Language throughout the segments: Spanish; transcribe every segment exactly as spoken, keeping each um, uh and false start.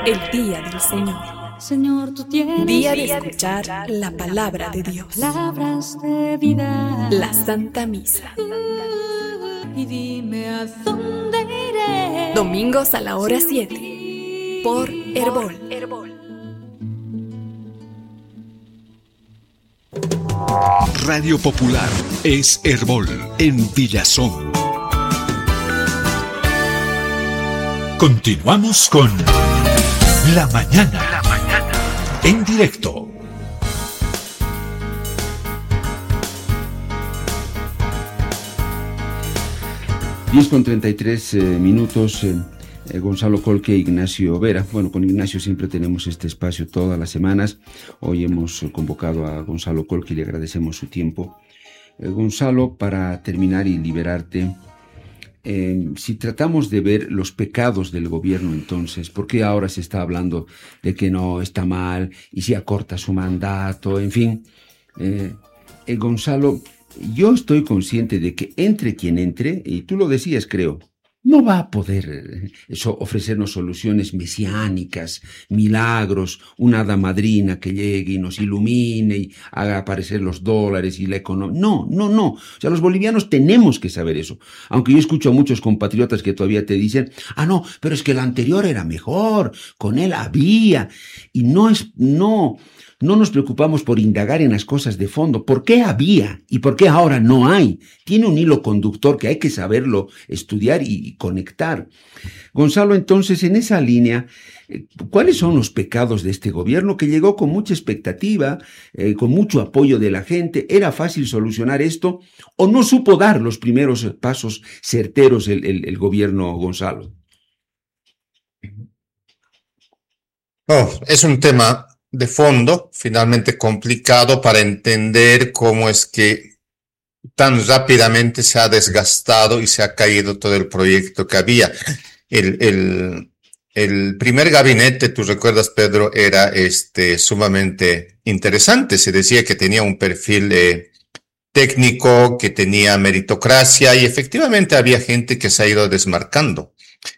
el día del Señor. Señor, tú tienes día de escuchar la palabra de Dios. Palabras de vida. La Santa Misa. Y dime a dónde iré. Domingos a la hora siete. Por Herbol. Radio Popular es Herbol en Villazón. Continuamos con La Mañana. La Mañana. En directo. diez con treinta y tres eh, minutos. Eh, eh, Gonzalo Colque e Ignacio Vera. Bueno, con Ignacio siempre tenemos este espacio todas las semanas. Hoy hemos convocado a Gonzalo Colque y le agradecemos su tiempo. Eh, Gonzalo, para terminar y liberarte, Eh, si tratamos de ver los pecados del gobierno, entonces, ¿por qué ahora se está hablando de que no está mal y si acorta su mandato? En fin, eh, eh, Gonzalo, yo estoy consciente de que entre quien entre, y tú lo decías, creo, no va a poder eh, eso, ofrecernos soluciones mesiánicas, milagros, una hada madrina que llegue y nos ilumine y haga aparecer los dólares y la economía. No, no, no. O sea, los bolivianos tenemos que saber eso. Aunque yo escucho a muchos compatriotas que todavía te dicen, ah, no, pero es que el anterior era mejor, con él había. Y no es, no... No nos preocupamos por indagar en las cosas de fondo. ¿Por qué había y por qué ahora no hay? Tiene un hilo conductor que hay que saberlo estudiar y conectar. Gonzalo, entonces, en esa línea, ¿cuáles son los pecados de este gobierno que llegó con mucha expectativa, eh, con mucho apoyo de la gente? ¿Era fácil solucionar esto o no supo dar los primeros pasos certeros el, el, el gobierno, Gonzalo? Oh, es un tema de fondo, finalmente complicado para entender cómo es que tan rápidamente se ha desgastado y se ha caído todo el proyecto que había. El, el, el primer gabinete, tú recuerdas, Pedro, era este sumamente interesante. Se decía que tenía un perfil eh, técnico, que tenía meritocracia y efectivamente había gente que se ha ido desmarcando.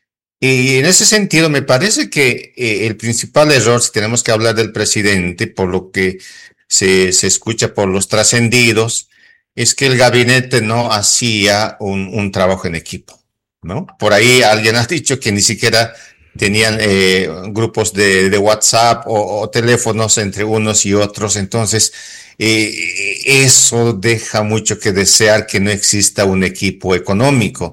Y en ese sentido, me parece que eh, el principal error, si tenemos que hablar del presidente, por lo que se, se escucha por los trascendidos, es que el gabinete no hacía un, un trabajo en equipo, ¿no? Por ahí alguien ha dicho que ni siquiera tenían eh, grupos de, de WhatsApp o, o teléfonos entre unos y otros. Entonces, eh, eso deja mucho que desear, que no exista un equipo económico.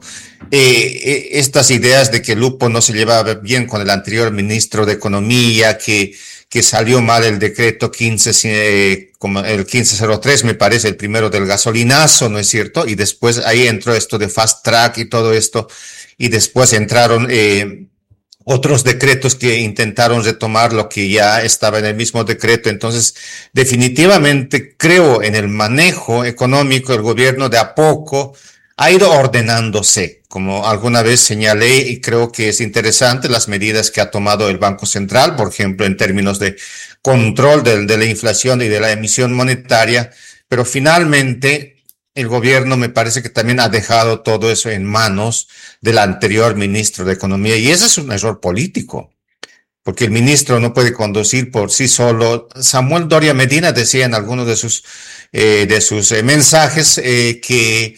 Eh, estas ideas de que Lupo no se llevaba bien con el anterior ministro de Economía, que, que salió mal el decreto quince, eh, como el quince cero tres, me parece, el primero del gasolinazo, ¿no es cierto? Y después ahí entró esto de fast track y todo esto, y después entraron eh, otros decretos que intentaron retomar lo que ya estaba en el mismo decreto. Entonces, definitivamente creo en el manejo económico. El gobierno de a poco ha ido ordenándose, como alguna vez señalé, y creo que es interesante las medidas que ha tomado el Banco Central, por ejemplo, en términos de control de, de la inflación y de la emisión monetaria, pero finalmente el gobierno me parece que también ha dejado todo eso en manos del anterior ministro de Economía, y ese es un error político, porque el ministro no puede conducir por sí solo. Samuel Doria Medina decía en algunos de sus, eh, de sus eh, mensajes eh, que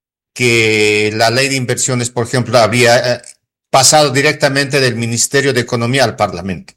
que la ley de inversiones, por ejemplo, había eh, pasado directamente del Ministerio de Economía al Parlamento.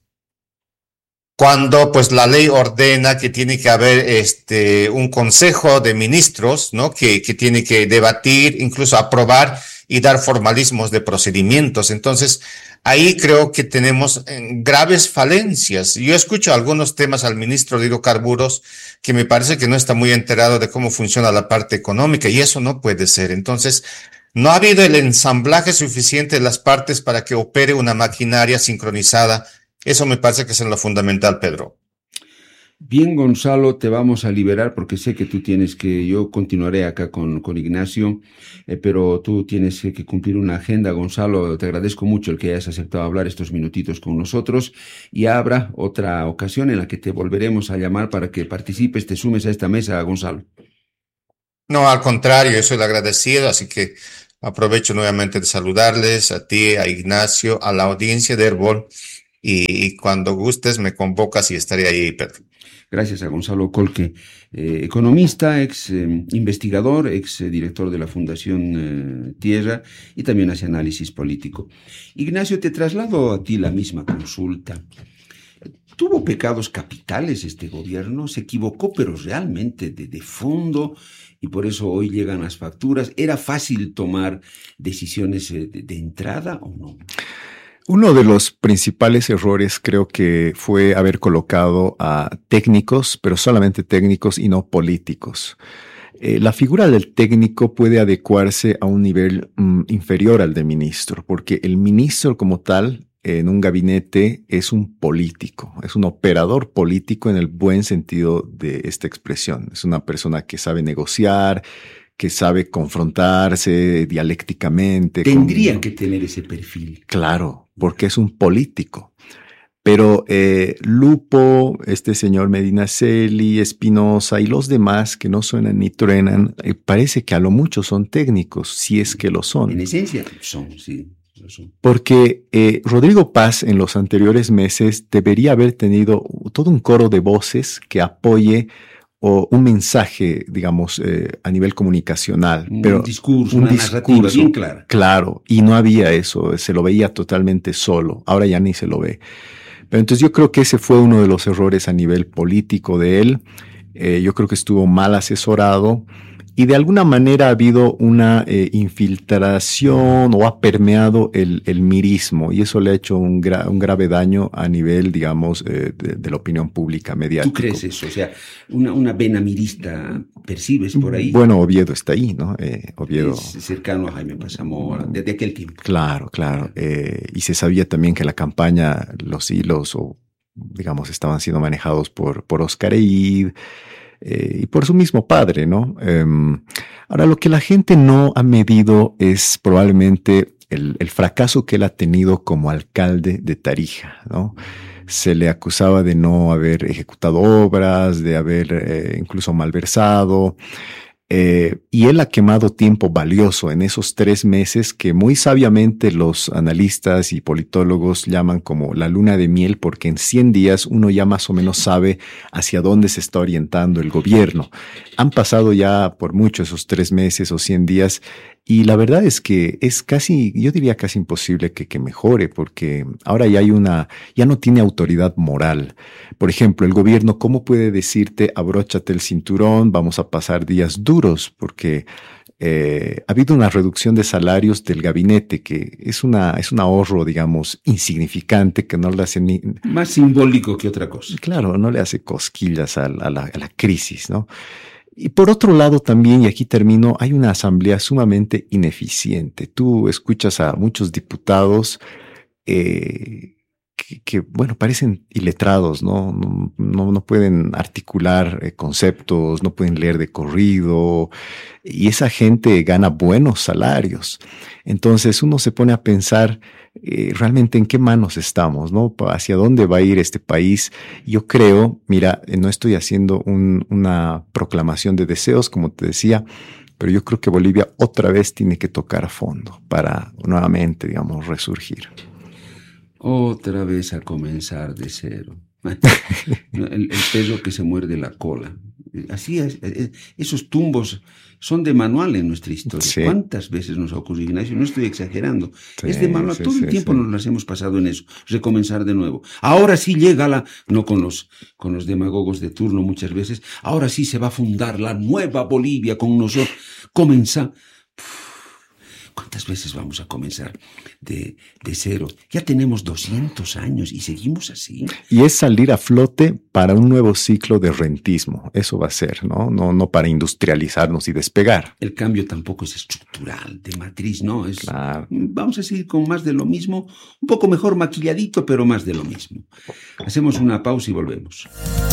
Cuando, pues, la ley ordena que tiene que haber este un consejo de ministros, ¿no? Que, que tiene que debatir, incluso aprobar y dar formalismos de procedimientos. Entonces, ahí creo que tenemos graves falencias. Yo escucho algunos temas al ministro de Hidrocarburos que me parece que no está muy enterado de cómo funciona la parte económica, y eso no puede ser. Entonces, no ha habido el ensamblaje suficiente de las partes para que opere una maquinaria sincronizada. Eso me parece que es lo fundamental, Pedro. Bien, Gonzalo, te vamos a liberar porque sé que tú tienes que, yo continuaré acá con, con Ignacio, eh, pero tú tienes que cumplir una agenda, Gonzalo. Te agradezco mucho el que hayas aceptado hablar estos minutitos con nosotros, y habrá otra ocasión en la que te volveremos a llamar para que participes, te sumes a esta mesa, Gonzalo. No, al contrario, yo soy el agradecido, así que aprovecho nuevamente de saludarles a ti, a Ignacio, a la audiencia de Herbol. y cuando gustes me convocas y estaré ahí, Pedro. Gracias a Gonzalo Colque, eh, economista, ex eh, investigador, ex eh, director de la Fundación eh, Tierra y también hace análisis político. Ignacio, te traslado a ti la misma consulta. ¿Tuvo pecados capitales este gobierno? ¿Se equivocó, pero realmente de, de fondo? Y por eso hoy llegan las facturas. ¿Era fácil tomar decisiones eh, de, de entrada o no? Uno de los principales errores creo que fue haber colocado a técnicos, pero solamente técnicos y no políticos. Eh, la figura del técnico puede adecuarse a un nivel mm, inferior al de ministro, porque el ministro como tal en un gabinete es un político, es un operador político en el buen sentido de esta expresión. Es una persona que sabe negociar, que sabe confrontarse dialécticamente. Tendría con... que tener ese perfil. Claro, porque es un político. Pero eh, Lupo, este señor Medinaceli, Espinosa y los demás que no suenan ni truenan, eh, parece que a lo mucho son técnicos, si es que lo son. En esencia son, sí. Porque eh, Rodrigo Paz en los anteriores meses debería haber tenido todo un coro de voces que apoye o un mensaje, digamos, eh, a nivel comunicacional. Un pero discurso, un una discurso narrativa bien clara. Claro, y no había eso, se lo veía totalmente solo, ahora ya ni se lo ve. Pero entonces yo creo que ese fue uno de los errores a nivel político de él. Eh, yo creo que estuvo mal asesorado y de alguna manera ha habido una eh, infiltración o ha permeado el, el mirismo y eso le ha hecho un, gra un grave daño a nivel, digamos, eh, de, de la opinión pública mediática. ¿Tú crees eso? O sea, una, una vena mirista percibes por ahí. Bueno, Oviedo está ahí, ¿no? Eh, Oviedo. Es cercano a Jaime Pazamora, desde aquel tiempo. Claro, claro. Eh, y se sabía también que la campaña, los hilos, o digamos, estaban siendo manejados por, por Oscar Eid, Eh, y por su mismo padre, ¿no? Eh, ahora, lo que la gente no ha medido es probablemente el, el fracaso que él ha tenido como alcalde de Tarija, ¿no? Se le acusaba de no haber ejecutado obras, de haber eh, incluso malversado, eh, y él ha quemado tiempo valioso en esos tres meses que muy sabiamente los analistas y politólogos llaman como la luna de miel, porque en cien días uno ya más o menos sabe hacia dónde se está orientando el gobierno. Han pasado ya por mucho esos tres meses o cien días y la verdad es que es casi, yo diría casi imposible que, que mejore, porque ahora ya hay una, ya no tiene autoridad moral. Por ejemplo, el gobierno, ¿cómo puede decirte abróchate el cinturón, vamos a pasar días duros? Porque eh, ha habido una reducción de salarios del gabinete que es una, es un ahorro, digamos, insignificante que no le hace ni... Más simbólico que otra cosa. Claro, no le hace cosquillas a, a, la, a la crisis, ¿no? Y por otro lado también, y aquí termino, hay una asamblea sumamente ineficiente. Tú escuchas a muchos diputados eh, que, que, bueno, parecen iletrados, ¿no? No, no, no pueden articular eh, conceptos, no pueden leer de corrido, y esa gente gana buenos salarios. Entonces uno se pone a pensar eh, realmente en qué manos estamos, ¿no? Hacia dónde va a ir este país. Yo creo, mira, no estoy haciendo un, una proclamación de deseos, como te decía, pero yo creo que Bolivia otra vez tiene que tocar a fondo para nuevamente, digamos, resurgir. Otra vez a comenzar de cero. El, el perro que se muerde la cola. Así es, esos tumbos son de manual en nuestra historia. Sí. ¿Cuántas veces nos ha ocurrido, Ignacio? No estoy exagerando. Sí, es de manual. Sí, Todo sí, el tiempo sí. nos las hemos pasado en eso. Recomenzar de nuevo. Ahora sí llega la, no con los, con los demagogos de turno muchas veces, ahora sí se va a fundar la nueva Bolivia con nosotros. Comienza. ¿Cuántas veces vamos a comenzar de, de cero? Ya tenemos doscientos años y seguimos así. Y es salir a flote para un nuevo ciclo de rentismo. Eso va a ser, ¿no? No, no para industrializarnos y despegar. El cambio tampoco es estructural, de matriz, ¿no? Es, claro. Vamos a seguir con más de lo mismo, un poco mejor maquilladito, pero más de lo mismo. Hacemos una pausa y volvemos.